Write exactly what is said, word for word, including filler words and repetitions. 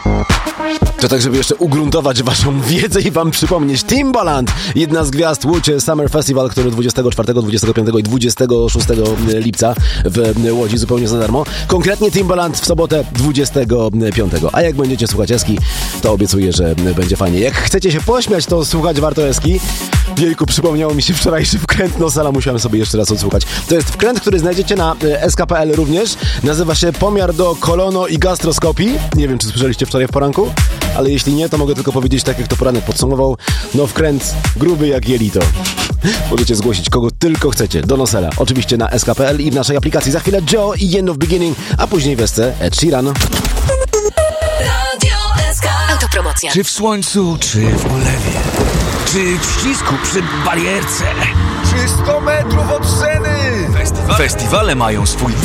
To tak, żeby jeszcze ugruntować waszą wiedzę i wam przypomnieć. Timbaland, jedna z gwiazd Łódź Summer Festival, który dwudziestego czwartego, dwudziestego piątego i dwudziestego szóstego lipca w Łodzi zupełnie za darmo. Konkretnie Timbaland w sobotę dwudziestego piątego. A jak będziecie słuchać Eski, to obiecuję, że będzie fajnie. Jak chcecie się pośmiać, to słuchać warto Eski. Jejku, przypomniało mi się wczorajszy wkręt Nosala, musiałem sobie jeszcze raz odsłuchać. To jest wkręt, który znajdziecie na S K P L również. Nazywa się Pomiar do kolono i gastroskopii. Nie wiem, czy słyszeliście wczoraj w poranku, ale jeśli nie, to mogę tylko powiedzieć, tak jak to poranek podsumował, no wkręt gruby jak jelito. Możecie zgłosić kogo tylko chcecie do Nosela. Oczywiście na S K P L i w naszej aplikacji. Za chwilę Joe i End of Beginning, a później w Esce Ed Sheeran. Radio S K. Autopromocja. Czy w słońcu, czy w ulewie, czy w ścisku przy barierce, czy sto metrów od sceny. Festiwale mają swój